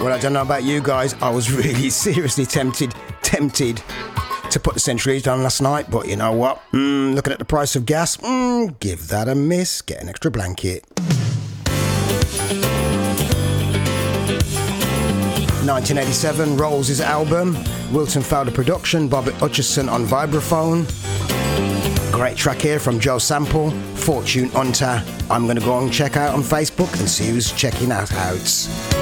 Well, I don't know about you guys. I was really seriously tempted to put the Centuries on last night, but you know what? Looking at the price of gas, give that a miss. Get an extra blanket. 1987, Rolls' album, Wilton Fowler production, Bobby Hutcherson on vibraphone. Great track here from Joe Sample, Fortune Hunter. I'm going to go and check out on Facebook and see who's checking that out.